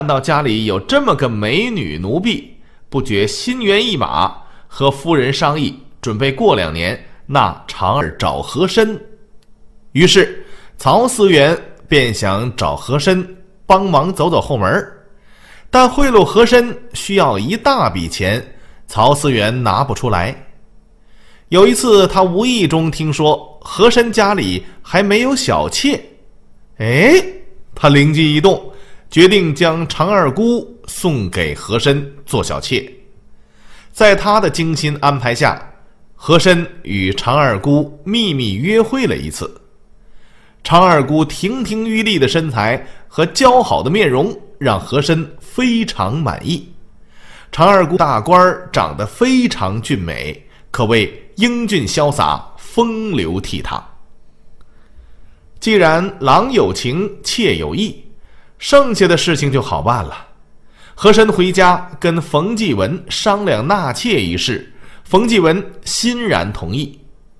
看到家里有这么个美女奴婢，不觉心猿意马，和夫人商议，准备过2年纳长儿找和珅。于是曹思源便想找和珅帮忙走走后门，但贿赂和珅需要一大笔钱，曹思源拿不出来。有一次他无意中听说和珅家里还没有小妾，他灵机一动，决定将常二姑送给和珅做小妾。在他的精心安排下，和珅与常二姑秘密约会了一次。常二姑亭亭玉立的身材和姣好的面容让和珅非常满意。常二姑大官长得非常俊美，可谓英俊潇洒，风流倜傥。既然郎有情，妾有意，剩下的事情就好办了。和珅回家跟冯继文商量纳妾一事，冯继文欣然同意。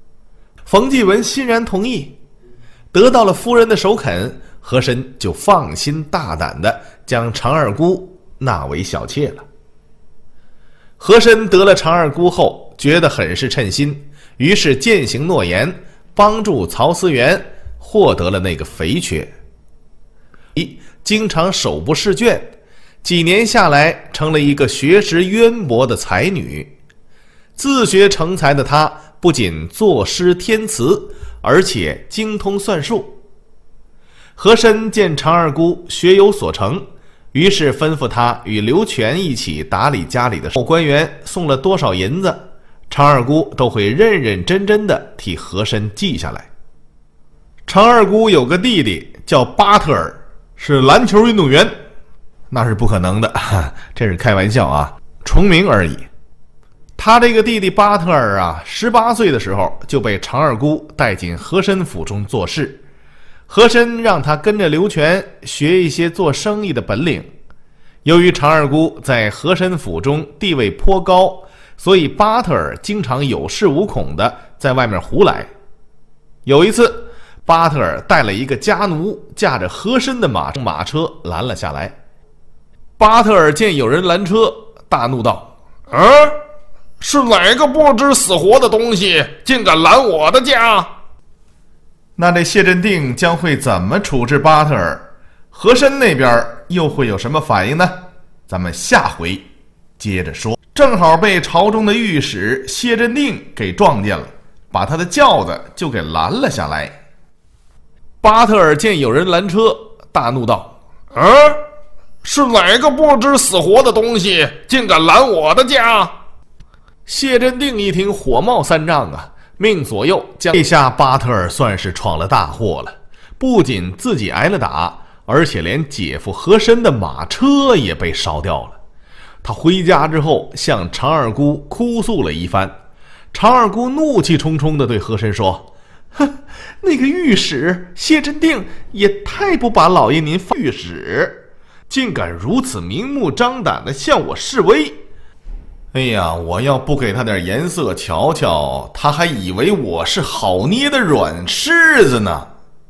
得到了夫人的首肯，和珅就放心大胆地将常二姑纳为小妾了。和珅得了常二姑后，觉得很是称心，于是践行诺言，帮助曹思源获得了那个肥缺。经常手不释卷，几年下来成了一个学识渊博的才女。自学成才的她不仅作诗填词，而且精通算术。和珅见常二姑学有所成，于是吩咐她与刘全一起打理家里的事。官员送了多少银子，常二姑都会认认真真地替和珅记下来。常二姑有个弟弟叫巴特尔，是篮球运动员。那是不可能的，这是开玩笑啊，重名而已。他这个弟弟巴特尔啊，18岁的时候就被常二姑带进和珅府中做事。和珅让他跟着刘全学一些做生意的本领。由于常二姑在和珅府中地位颇高，所以巴特尔经常有恃无恐的在外面胡来。有一次，巴特尔带了一个家奴，驾着和珅的马车拦了下来。巴特尔见有人拦车，大怒道：是哪个不知死活的东西，竟敢拦我的家？那这谢镇定将会怎么处置巴特尔？和珅那边又会有什么反应呢？咱们下回接着说。正好被朝中的御史谢镇定给撞见了，把他的轿子就给拦了下来。巴特尔见有人拦车，大怒道：是哪个不知死活的东西，竟敢拦我的家？谢镇定一听，火冒三丈啊，命左右将这下巴特尔算是闯了大祸了，不仅自己挨了打，而且连姐夫和珅的马车也被烧掉了。他回家之后向常二姑哭诉了一番。常二姑怒气冲冲地对和珅说：那个御史谢镇定也太不把老爷您放御史，竟敢如此明目张胆地向我示威。哎呀，我要不给他点颜色瞧瞧，他还以为我是好捏的软柿子呢。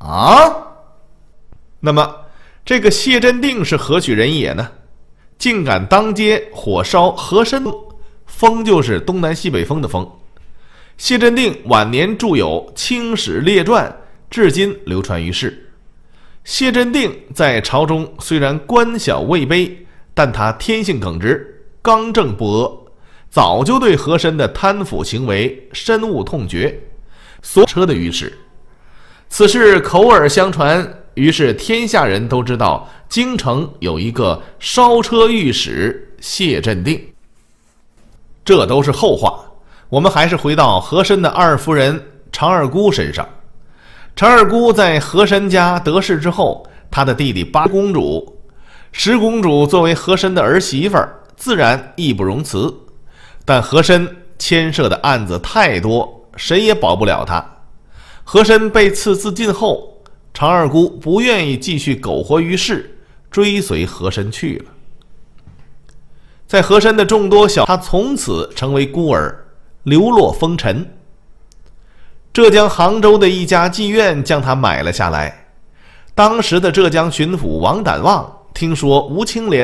那么这个谢镇定是何许人也呢？竟敢当街火烧和珅，风就是东南西北风的风。谢镇定晚年著有《清史列传》，至今流传于世。谢镇定在朝中虽然官小位卑，但他天性耿直，刚正不阿，早就对和珅的贪腐行为深恶痛绝，所车的御史。此事口耳相传，于是天下人都知道京城有一个烧车御史谢镇定。这都是后话，我们还是回到和珅的二夫人常二姑身上。常二姑在和珅家得势之后，她的弟弟八公主，十公主作为和珅的儿媳妇儿，自然义不容辞。但和珅牵涉的案子太多，谁也保不了他。和珅被赐自尽后，常二姑不愿意继续苟活于世，追随和珅去了。在和珅的众多他从此成为孤儿，流落风尘。浙江杭州的一家妓院将他买了下来。当时的浙江巡抚王胆旺听说吴清莲